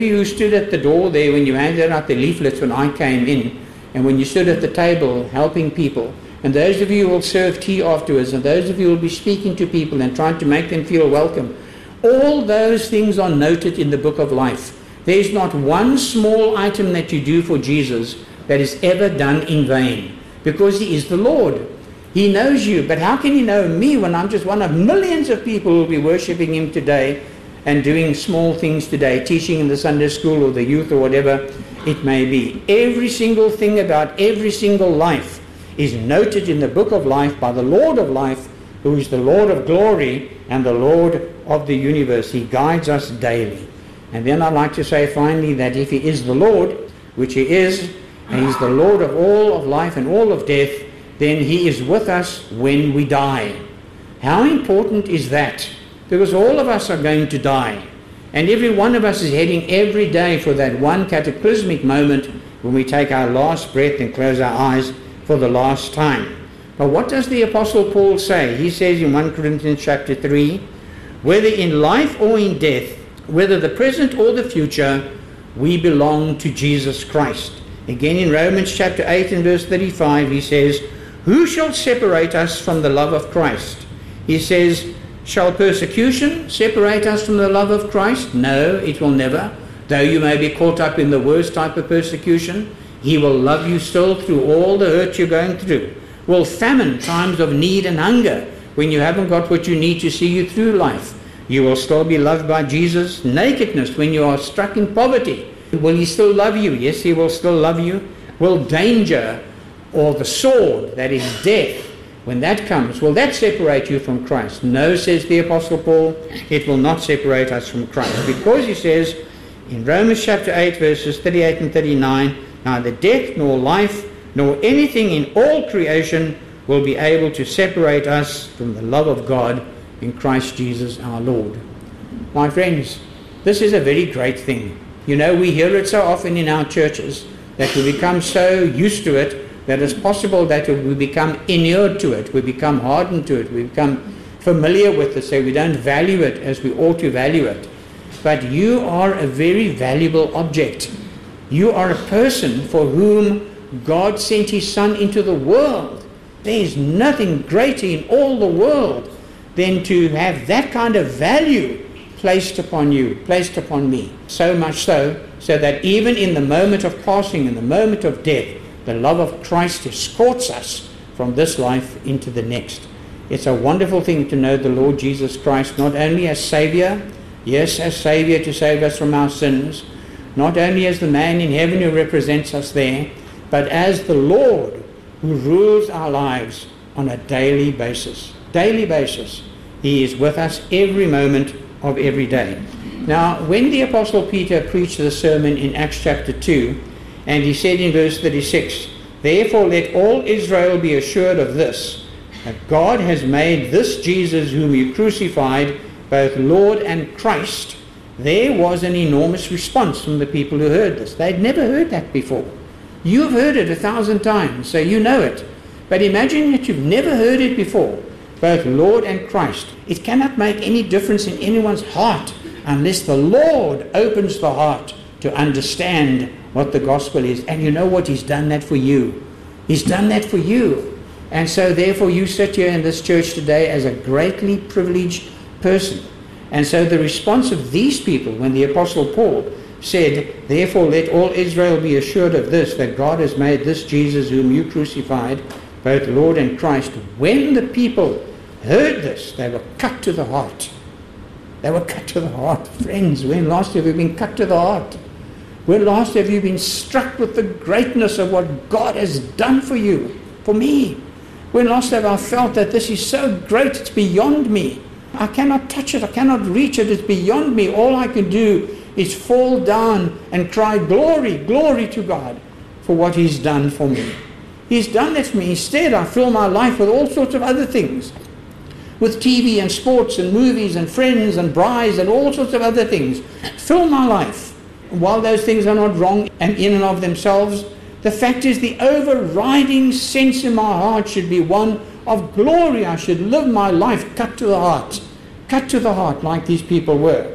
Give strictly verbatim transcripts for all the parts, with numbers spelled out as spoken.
You stood at the door there when you handed out the leaflets when I came in, and when you stood at the table helping people, and those of you who will serve tea afterwards, and those of you who will be speaking to people and trying to make them feel welcome, all those things are noted in the book of life. There's not one small item that you do for Jesus that is ever done in vain, because he is the Lord. He knows you, but how can he know me when I'm just one of millions of people who will be worshipping him today and doing small things today, teaching in the Sunday school or the youth or whatever it may be. Every single thing about every single life is noted in the book of life by the Lord of life, who is the Lord of glory and the Lord of the universe. He guides us daily. And then I'd like to say finally that if he is the Lord, which he is, and he's the Lord of all of life and all of death, then he is with us when we die. How important is that? Because all of us are going to die. And every one of us is heading every day for that one cataclysmic moment when we take our last breath and close our eyes for the last time. But what does the Apostle Paul say? He says in First Corinthians chapter three, whether in life or in death, whether the present or the future, we belong to Jesus Christ. Again in Romans chapter eight and verse thirty-five, he says, who shall separate us from the love of Christ? He says, shall persecution separate us from the love of Christ? No, it will never. Though you may be caught up in the worst type of persecution, he will love you still through all the hurt you're going through. Will famine, times of need and hunger, when you haven't got what you need to see you through life, you will still be loved by Jesus. Nakedness, when you are struck in poverty, will he still love you? Yes, he will still love you. Will danger or the sword, that is death, when that comes, will that separate you from Christ? No, says the Apostle Paul, it will not separate us from Christ. Because he says in Romans chapter eight, verses thirty-eight and thirty-nine, neither death nor life nor anything in all creation will be able to separate us from the love of God in Christ Jesus our Lord. My friends, this is a very great thing. You know, we hear it so often in our churches that we become so used to it that it's possible that we become inured to it, we become hardened to it, we become familiar with it, so we don't value it as we ought to value it. But you are a very valuable object. You are a person for whom God sent his Son into the world. There is nothing greater in all the world than to have that kind of value placed upon you, placed upon me. So much so, so that even in the moment of passing, in the moment of death, the love of Christ escorts us from this life into the next. It's a wonderful thing to know the Lord Jesus Christ, not only as Savior, yes, as Savior to save us from our sins, not only as the man in heaven who represents us there, but as the Lord who rules our lives on a daily basis. Daily basis. He is with us every moment of every day. Now, when the Apostle Peter preached the sermon in Acts chapter two, and he said in verse thirty-six, therefore let all Israel be assured of this, that God has made this Jesus whom you crucified both Lord and Christ. There was an enormous response from the people who heard this. They'd never heard that before. You've heard it a thousand times, so you know it. But imagine that you've never heard it before, both Lord and Christ. It cannot make any difference in anyone's heart unless the Lord opens the heart to understand what the gospel is. And you know what? He's done that for you. He's done that for you. And so therefore you sit here in this church today as a greatly privileged person. And so the response of these people when the Apostle Paul said, therefore let all Israel be assured of this, that God has made this Jesus whom you crucified both Lord and Christ. When the people heard this, they were cut to the heart. They were cut to the heart. Friends, when last have you been cut to the heart? When last have you been struck with the greatness of what God has done for you, for me? When last have I felt that this is so great, it's beyond me. I cannot touch it, I cannot reach it, it's beyond me. All I can do is fall down and cry, glory, glory to God for what he's done for me. He's done that for me. Instead, I fill my life with all sorts of other things. With T V and sports and movies and friends and brides and all sorts of other things. Fill my life. While those things are not wrong and in and of themselves, the fact is the overriding sense in my heart should be one of glory. I should live my life cut to the heart. Cut to the heart like these people were.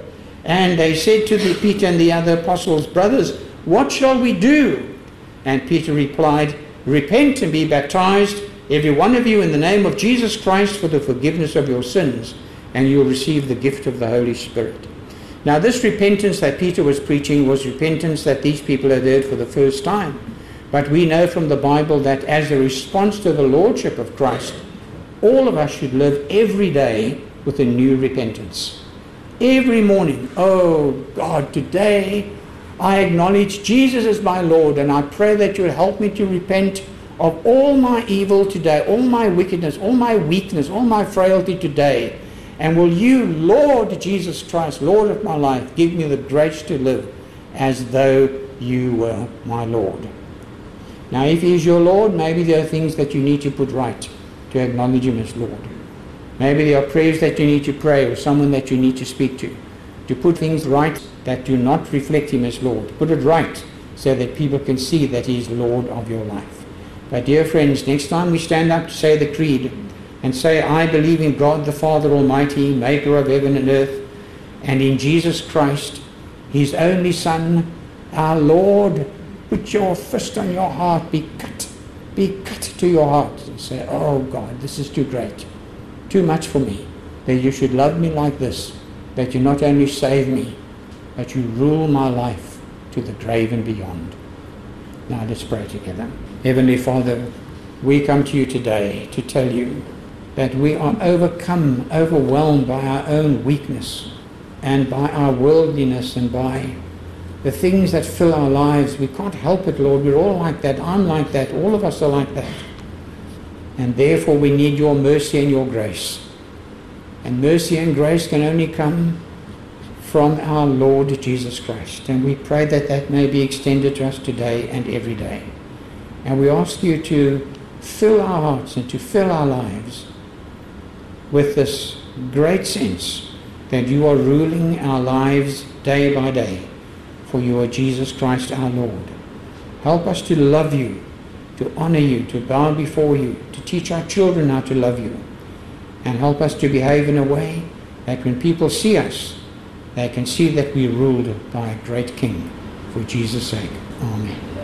And they said to the Peter and the other apostles, brothers, what shall we do? And Peter replied, repent and be baptized, every one of you, in the name of Jesus Christ for the forgiveness of your sins, and you will receive the gift of the Holy Spirit. Now this repentance that Peter was preaching was repentance that these people had heard for the first time. But we know from the Bible that as a response to the Lordship of Christ, all of us should live every day with a new repentance. Every morning, oh God, today I acknowledge Jesus as my Lord, and I pray that you will help me to repent of all my evil today, all my wickedness, all my weakness, all my frailty today. And will you, Lord Jesus Christ, Lord of my life, give me the grace to live as though you were my Lord. Now, if he is your Lord, maybe there are things that you need to put right to acknowledge him as Lord. Maybe there are prayers that you need to pray, or someone that you need to speak to, to put things right that do not reflect him as Lord. Put it right so that people can see that he is Lord of your life. But dear friends, next time we stand up to say the creed and say, I believe in God the Father Almighty, maker of heaven and earth, and in Jesus Christ, his only Son, our Lord, put your fist on your heart, be cut, be cut to your heart, and say, oh God, this is too great, too much for me, that you should love me like this, that you not only save me, but you rule my life to the grave and beyond. Now let's pray together. Heavenly Father, we come to you today to tell you that we are overcome, overwhelmed by our own weakness and by our worldliness and by the things that fill our lives. We can't help it, Lord. We're all like that. I'm like that. All of us are like that. And therefore we need your mercy and your grace. And mercy and grace can only come from our Lord Jesus Christ. And we pray that that may be extended to us today and every day. And we ask you to fill our hearts and to fill our lives with this great sense that you are ruling our lives day by day, for you are Jesus Christ our Lord. Help us to love you, to honor you, to bow before you, to teach our children how to love you, and help us to behave in a way that when people see us, they can see that we are ruled by a great King. For Jesus' sake, amen.